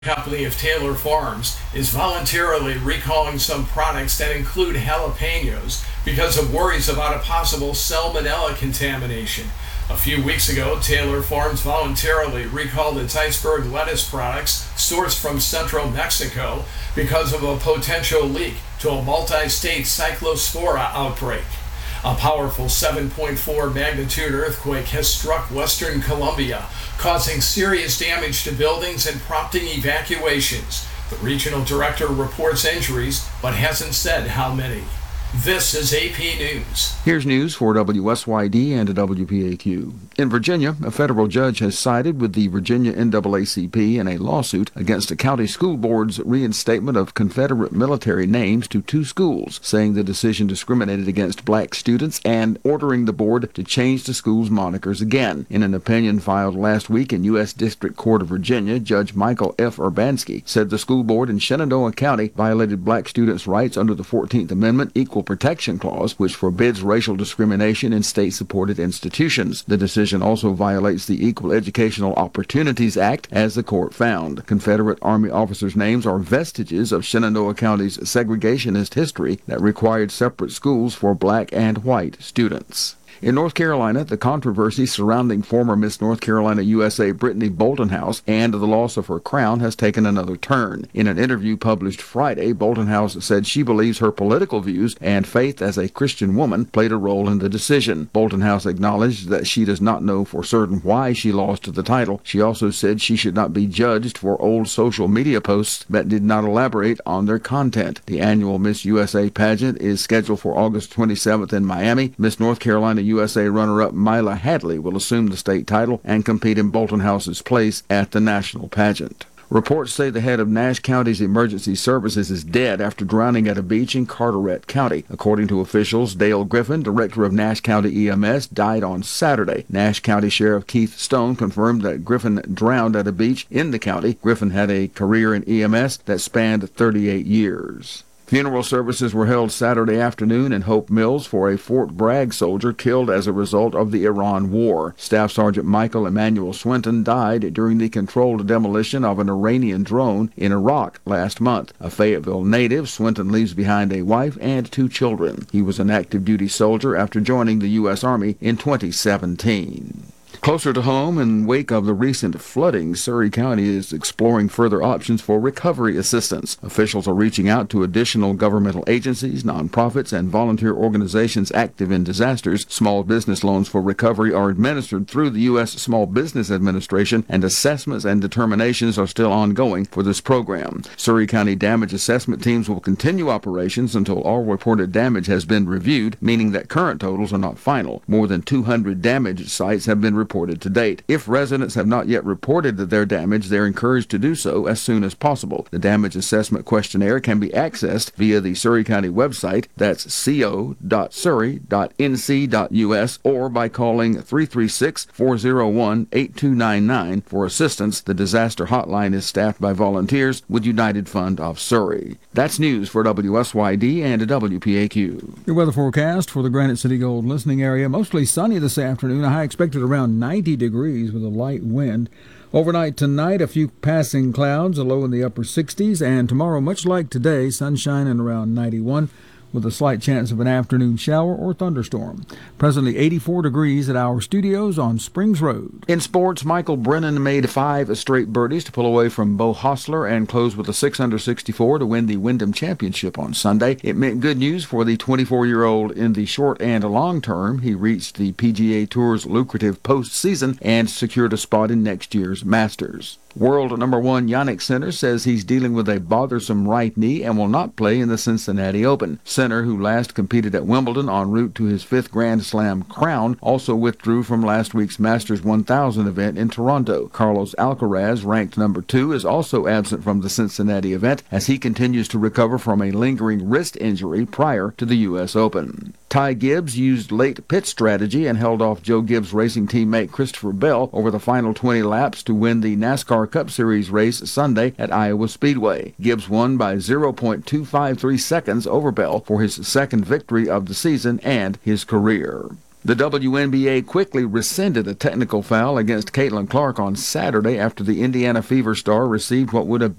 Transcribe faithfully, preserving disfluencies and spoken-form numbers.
Company of Taylor Farms is voluntarily recalling some products that include jalapenos because of worries about a possible salmonella contamination. A few weeks ago, Taylor Farms voluntarily recalled its iceberg lettuce products sourced from central Mexico because of a potential leak to a multi-state cyclospora outbreak. A powerful seven point four magnitude earthquake has struck western Colombia, causing serious damage to buildings and prompting evacuations. The regional director reports injuries, but hasn't said how many. This is A P News. Here's news for W S Y D and W P A Q. In Virginia, a federal judge has sided with the Virginia N double A C P in a lawsuit against a county school board's reinstatement of Confederate military names to two schools, saying the decision discriminated against black students and ordering the board to change the school's monikers again. In an opinion filed last week in U S District Court of Virginia, Judge Michael F. Urbanski said the school board in Shenandoah County violated black students' rights under the fourteenth Amendment Equal Protection Clause, which forbids racial discrimination in state-supported institutions. The decision also violates the Equal Educational Opportunities Act, as the court found. Confederate Army officers' names are vestiges of Shenandoah County's segregationist history that required separate schools for black and white students. In North Carolina, the controversy surrounding former Miss North Carolina U S A Brittany Boltonhouse and the loss of her crown has taken another turn. In an interview published Friday, Boltonhouse said she believes her political views and faith as a Christian woman played a role in the decision. Boltonhouse acknowledged that she does not know for certain why she lost the title. She also said she should not be judged for old social media posts that did not elaborate on their content. The annual Miss U S A pageant is scheduled for August twenty-seventh in Miami. Miss North Carolina U S A runner-up Mila Hadley will assume the state title and compete in Boltonhouse's place at the national pageant. Reports say the head of Nash County's emergency services is dead after drowning at a beach in Carteret County. According to officials, Dale Griffin, director of Nash County E M S, died on Saturday. Nash County Sheriff Keith Stone confirmed that Griffin drowned at a beach in the county. Griffin had a career in E M S that spanned thirty-eight years. Funeral services were held Saturday afternoon in Hope Mills for a Fort Bragg soldier killed as a result of the Iran war. Staff Sergeant Michael Emmanuel Swinton died during the controlled demolition of an Iranian drone in Iraq last month. A Fayetteville native, Swinton leaves behind a wife and two children. He was an active duty soldier after joining the U S Army in twenty seventeen. Closer to home, in wake of the recent flooding, Surry County is exploring further options for recovery assistance. Officials are reaching out to additional governmental agencies, nonprofits, and volunteer organizations active in disasters. Small business loans for recovery are administered through the U S Small Business Administration, and assessments and determinations are still ongoing for this program. Surry County damage assessment teams will continue operations until all reported damage has been reviewed, meaning that current totals are not final. More than two hundred damaged sites have been reported reported to date. If residents have not yet reported their damage, they're encouraged to do so as soon as possible. The damage assessment questionnaire can be accessed via the Surry County website, that's co dot surry dot n c dot u s, or by calling three three six, four zero one, eight two nine nine for assistance. The disaster hotline is staffed by volunteers with United Fund of Surry. That's news for W S Y D and W P A Q. Your weather forecast for the Granite City Gold listening area. Mostly sunny this afternoon. A high expected around ninety degrees with a light wind. Overnight tonight, a few passing clouds, a low in the upper sixties, and tomorrow, much like today, sunshine and around ninety-one, with a slight chance of an afternoon shower or thunderstorm. Presently eighty-four degrees at our studios on Springs Road. In sports, Michael Brennan made five straight birdies to pull away from Bo Hostler and close with a six under sixty-four to win the Wyndham Championship on Sunday. It meant good news for the twenty-four-year-old in the short and long term. He reached the P G A Tour's lucrative postseason and secured a spot in next year's Masters. World number one Jannik Sinner says he's dealing with a bothersome right knee and will not play in the Cincinnati Open. Sinner, who last competed at Wimbledon en route to his fifth Grand Slam crown, also withdrew from last week's Masters one thousand event in Toronto. Carlos Alcaraz, ranked number two, is also absent from the Cincinnati event as he continues to recover from a lingering wrist injury prior to the U S Open. Ty Gibbs used late pit strategy and held off Joe Gibbs' racing teammate Christopher Bell over the final twenty laps to win the NASCAR Cup Series race Sunday at Iowa Speedway. Gibbs won by zero point two five three seconds over Bell for his second victory of the season and his career. The W N B A quickly rescinded a technical foul against Caitlin Clark on Saturday after the Indiana Fever star received what would have